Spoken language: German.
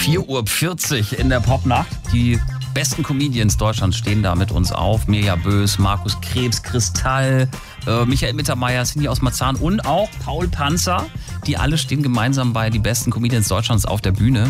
4:40 Uhr in der Popnacht. Die besten Comedians Deutschlands stehen da mit uns auf. Mirja Bös, Markus Krebs, Kristall, Michael Mittermeier, Cindy aus Marzahn und auch Paul Panzer. Die alle stehen gemeinsam bei die besten Comedians Deutschlands auf der Bühne.